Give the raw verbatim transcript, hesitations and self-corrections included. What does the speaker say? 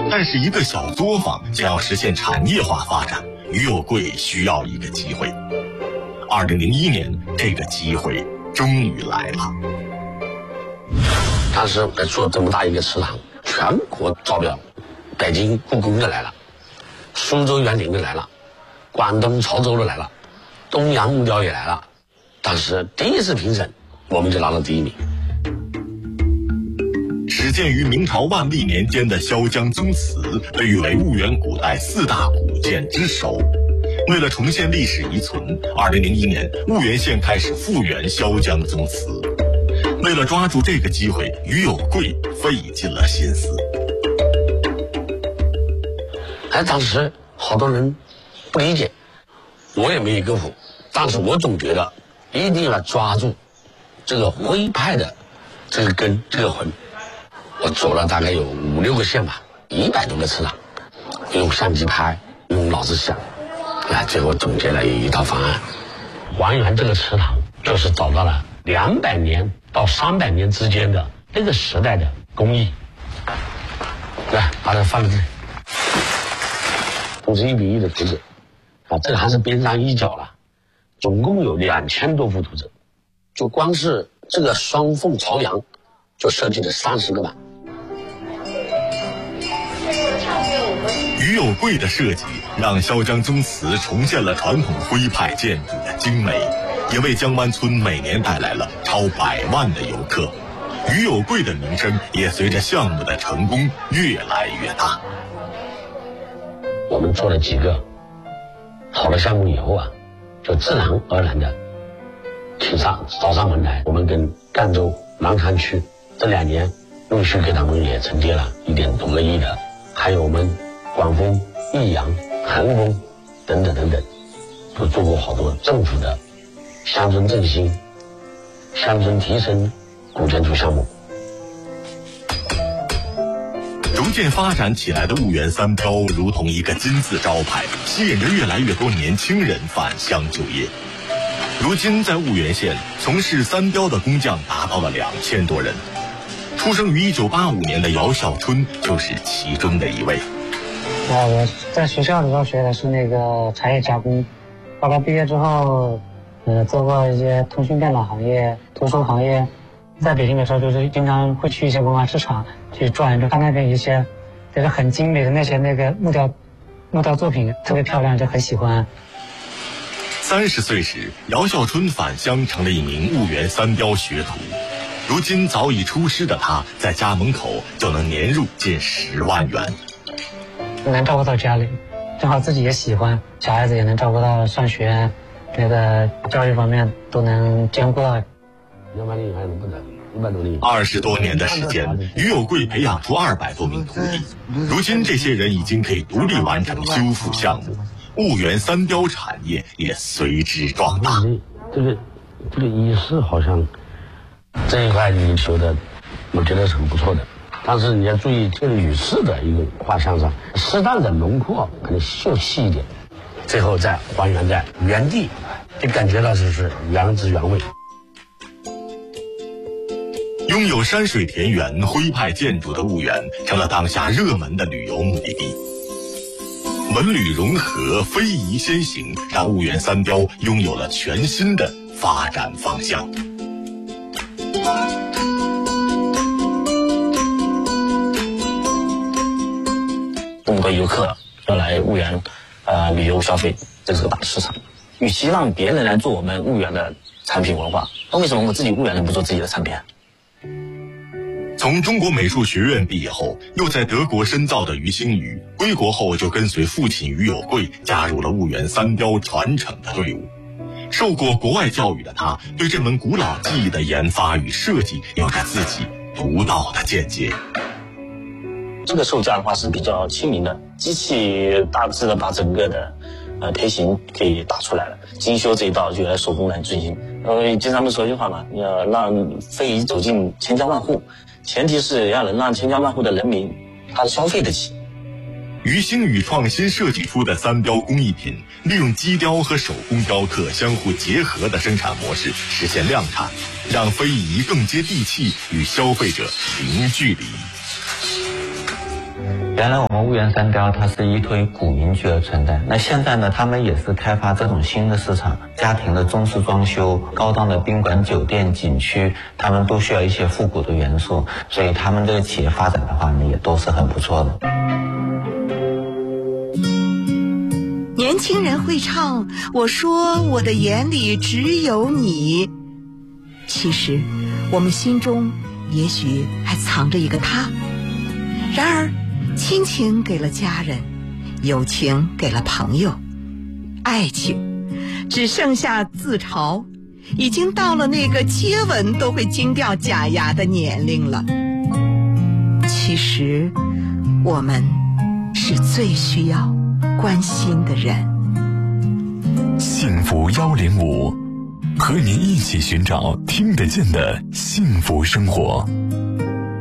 但是一个小作坊想要实现产业化发展，于有贵需要一个机会。二零零一年，这个机会终于来了。 当时做这么大一个池塘，全国招标，北京故宫的来了，苏州园林的来了，广东潮州的来了，东洋木雕也来了。当时第一次评审，我们就拿了第一名。 始建于明朝万历年间的萧江宗祠被誉为婺源古代四大古建之首。为了重现历史遗存，二零零一年婺源县开始复原萧江宗祠。为了抓住这个机会，于有贵费尽了心思。 哎，当时好多人不理解，我也没一个谱，但是我总觉得一定要抓住这个徽派的这个根，这个魂。我走了大概有五六个县吧，一百多个池塘，用相机拍，用脑子想，哎，最后总结了一套方案，还原这个池塘，就是找到了两百年到三百年之间的那个时代的工艺。来，把它放在这里，都是一比一的图纸，啊，这个还是边上一角了，总共有两千多幅图纸，就光是这个双凤朝阳，就设计了三十个版。 于有贵的设计让萧江宗祠重现了传统徽派建筑的精美，也为江湾村每年带来了超百万的游客。于有贵的名声也随着项目的成功越来越大。 我们做了几个好的项目以后啊，就自然而然的请上找上门来。我们跟赣州南昌区这两年陆续给他们也承接了一点多个亿的，还有我们广丰、益阳、恒丰等等等等，都做过好多政府的乡村振兴、乡村提升古建筑项目。 逐渐发展起来的婺源三标如同一个金字招牌，吸引着越来越多年轻人返乡就业。如今在婺源县从事三标的工匠达到了两千多人。出生于一九八五年的姚孝春就是其中的一位。 啊，我在学校的时候学的是那个茶叶加工，后来毕业之后，呃，做过一些通讯电脑行业、图书行业。在北京的时候，就是经常会去一些文化市场去转，就看那边一些就是很精美的那些那个木雕木雕作品，特别漂亮，就很喜欢。 三十岁时，姚孝春返乡成了一名婺源三标学徒。如今早已出师的他，在家门口就能年入近十万元。 能照顾到家里，正好自己也喜欢，小孩子也能照顾到上学，那个教育方面都能兼顾到。 两百零还是不得，一百多零。 二十多年的时间，于有贵培养出二百多名徒弟。如今，这些人已经可以独立完成修复项目，婺源三标产业也随之壮大。 这个这个仪式好像这一块你修的，我觉得是很不错的。但是你要注意这个语式的一个画像上，适当的轮廓可能秀气一点，最后再还原在原地，就感觉到就是原汁原味。 拥有山水田园、徽派建筑的婺源，成了当下热门的旅游目的地。文旅融合、非遗先行，让婺源三标拥有了全新的发展方向。 这么多游客要来婺源呃旅游消费，这是个大市场。与其让别人来做我们婺源的产品文化，那为什么我们自己婺源人不做自己的产品？ 从中国美术学院毕业后，又在德国深造的于星宇，归国后就跟随父亲于有贵加入了婺源三标传承的队伍。受过国外教育的他，对这门古老技艺的研发与设计有着自己独到的见解。 这个售价的话是比较亲民的，机器大致的把整个的呃胚形可以打出来了，精修这一道就要手工来进行。呃，经常们说一句话嘛，要让非遗走进千家万户，前提是要能让千家万户的人民他消费得起。 于星宇创新设计出的三标工艺品，利用机雕和手工雕刻相互结合的生产模式，实现量产，让非遗更接地气，与消费者零距离。 原来我们婺源三雕它是依托于古民居而存在，那现在呢，他们也是开发这种新的市场，家庭的中式装修、高档的宾馆、酒店、景区，他们都需要一些复古的元素，所以他们这个企业发展的话呢，也都是很不错的。 年轻人会唱，我说我的眼里只有你。其实我们心中也许还藏着一个他，然而亲情给了家人，友情给了朋友，爱情只剩下自嘲，已经到了那个接吻都会惊掉假牙的年龄了。其实我们是最需要关心的人。 幸福一零五，和您一起寻找听得见的幸福生活。